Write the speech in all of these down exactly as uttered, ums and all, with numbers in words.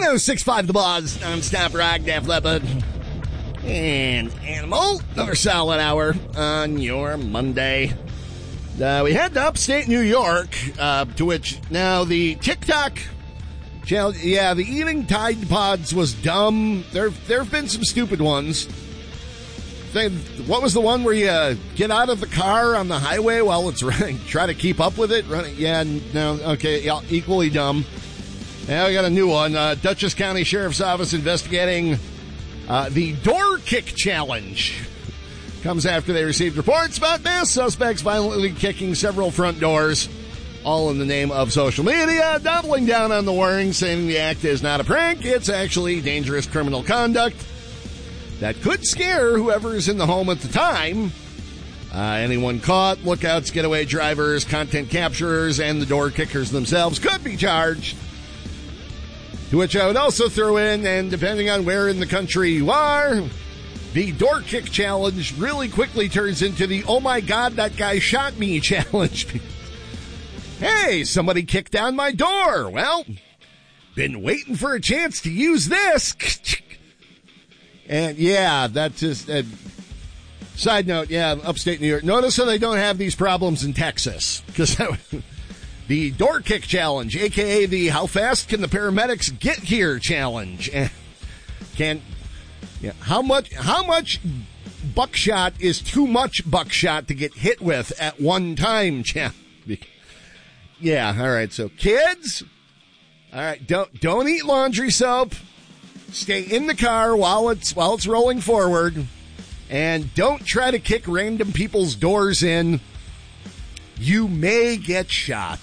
one oh six point five The Buzz, non-stop rock, Def Leppard, and Animal. Another solid hour on your Monday. Uh, we head to upstate New York, uh, to which now the TikTok challenge, yeah, the eating Tide Pods was dumb. There there have been some stupid ones. They, what was the one where you uh, get out of the car on the highway while it's running, try to keep up with it? Running, yeah, no, okay, yeah, equally dumb. Now we got a new one. Uh, Dutchess County Sheriff's Office investigating uh, the door kick challenge. Comes after they received reports about mass suspects violently kicking several front doors, all in the name of social media, doubling down on the warning, saying the act is not a prank, it's actually dangerous criminal conduct that could scare whoever is in the home at the time. Uh, anyone caught, lookouts, getaway drivers, content capturers, and the door kickers themselves could be charged. To which I would also throw in, and depending on where in the country you are, the door kick challenge really quickly turns into the oh my god, that guy shot me challenge. Hey, somebody kicked down my door. Well, been waiting for a chance to use this. And yeah, that's just a side note. Yeah, upstate New York. Notice how they don't have these problems in Texas, because the door kick challenge, a k a the how fast can the paramedics get here challenge. Can yeah, how much how much buckshot is too much buckshot to get hit with at one time challenge. Yeah, all right. So kids, all right, don't don't eat laundry soap. Stay in the car while it's while it's rolling forward, and don't try to kick random people's doors in. You may get shot.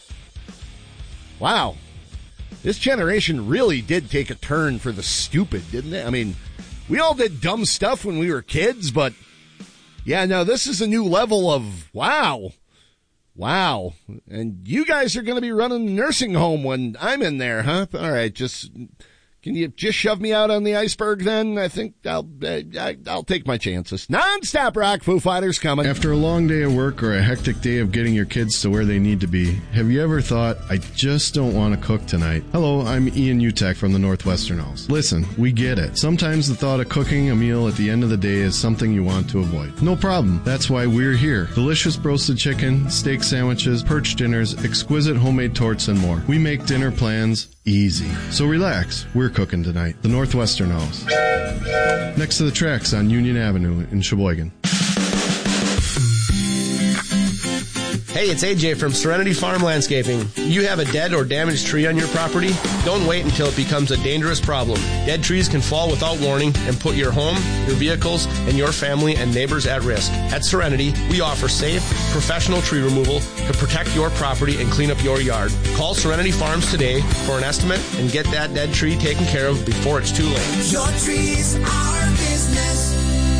Wow. This generation really did take a turn for the stupid, didn't it? I mean, we all did dumb stuff when we were kids, but yeah, no, this is a new level of wow. Wow. And you guys are going to be running a nursing home when I'm in there, huh? All right, just... Can you just shove me out on the iceberg then? I think I'll uh, I'll take my chances. Non-stop rock, Foo Fighters coming. After a long day of work or a hectic day of getting your kids to where they need to be, have you ever thought, I just don't want to cook tonight? Hello, I'm Ian Utek from the Northwestern House. Listen, we get it. Sometimes the thought of cooking a meal at the end of the day is something you want to avoid. No problem. That's why we're here. Delicious roasted chicken, steak sandwiches, perch dinners, exquisite homemade torts, and more. We make dinner plans easy. So relax. We're cooking tonight. The Northwestern House. Next to the tracks on Union Avenue in Sheboygan. Hey, it's A J from Serenity Farm Landscaping. You have a dead or damaged tree on your property? Don't wait until it becomes a dangerous problem. Dead trees can fall without warning and put your home, your vehicles, and your family and neighbors at risk. At Serenity, we offer safe, professional tree removal to protect your property and clean up your yard. Call Serenity Farms today for an estimate and get that dead tree taken care of before it's too late. Your tree's our business.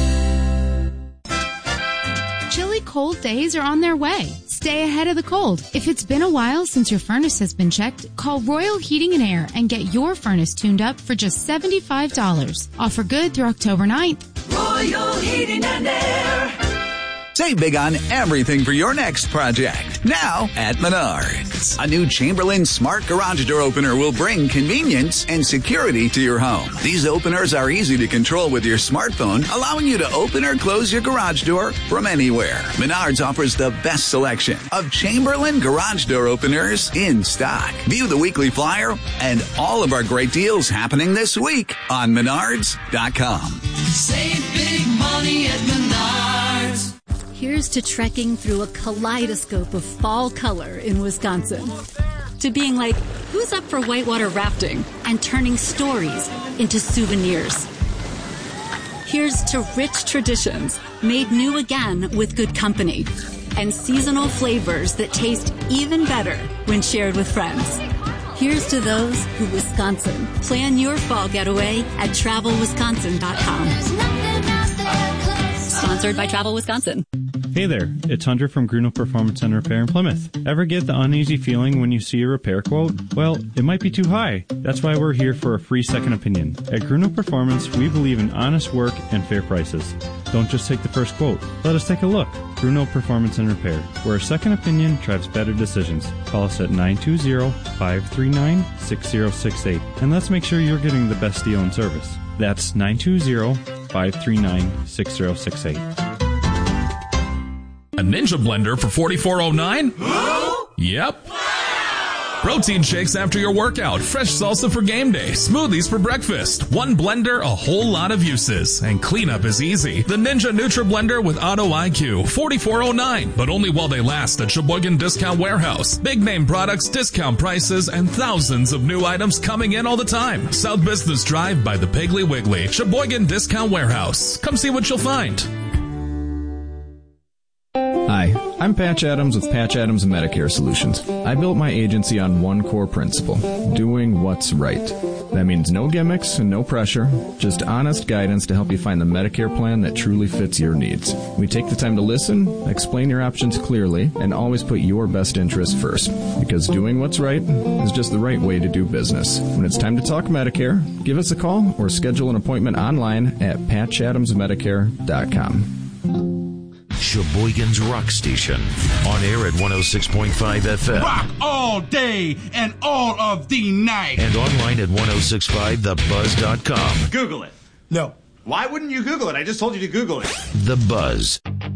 Chilly cold days are on their way. Stay ahead of the cold. If it's been a while since your furnace has been checked, call Royal Heating and Air and get your furnace tuned up for just seventy-five dollars. Offer good through October ninth. Royal Heating and Air. Save big on everything for your next project. Now at Menards. A new Chamberlain Smart Garage Door Opener will bring convenience and security to your home. These openers are easy to control with your smartphone, allowing you to open or close your garage door from anywhere. Menards offers the best selection of Chamberlain Garage Door Openers in stock. View the weekly flyer and all of our great deals happening this week on Menards dot com. Save big money at Menards. Here's to trekking through a kaleidoscope of fall color in Wisconsin. To being like, who's up for whitewater rafting? And turning stories into souvenirs. Here's to rich traditions made new again with good company. And seasonal flavors that taste even better when shared with friends. Here's to those who Wisconsin. Plan your fall getaway at travel wisconsin dot com. Sponsored by Travel Wisconsin. Hey there, it's Hunter from Gruno Performance and Repair in Plymouth. Ever get the uneasy feeling when you see a repair quote? Well, it might be too high. That's why we're here for a free second opinion. At Gruno Performance, we believe in honest work and fair prices. Don't just take the first quote. Let us take a look. Gruno Performance and Repair, where a second opinion drives better decisions. Call us at nine two zero, five three nine, six zero six eight, and let's make sure you're getting the best deal and service. That's nine two zero, five three nine, six zero six eight. A Ninja blender for forty-four oh nine? Yep. Protein shakes after your workout, fresh salsa for game day, smoothies for breakfast. One blender, a whole lot of uses. And cleanup is easy. The Ninja Nutra Blender with Auto I Q, forty-four oh nine. But only while they last at Sheboygan Discount Warehouse. Big name products, discount prices, and thousands of new items coming in all the time. South Business Drive by the Piggly Wiggly. Sheboygan Discount Warehouse. Come see what you'll find. Hi, I'm Patch Adams with Patch Adams Medicare Solutions. I built my agency on one core principle, doing what's right. That means no gimmicks and no pressure, just honest guidance to help you find the Medicare plan that truly fits your needs. We take the time to listen, explain your options clearly, and always put your best interest first. Because doing what's right is just the right way to do business. When it's time to talk Medicare, give us a call or schedule an appointment online at patch adams medicare dot com. Sheboygan's Rock Station. On air at one oh six point five F M. Rock all day and all of the night. And online at ten sixty-five the buzz dot com. Google it. No. Why wouldn't you Google it? I just told you to Google it. The Buzz.